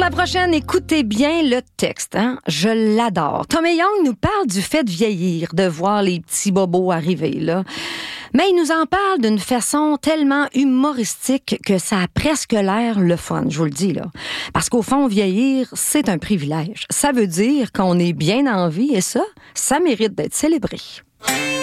la prochaine, écoutez bien le texte. Je l'adore. Tommy Young nous parle du fait de vieillir, de voir les petits bobos arriver, là. Mais il nous en parle d'une façon tellement humoristique que ça a presque l'air le fun, je vous le dis, là. Parce qu'au fond, vieillir, c'est un privilège. Ça veut dire qu'on est bien en vie et ça mérite d'être célébré.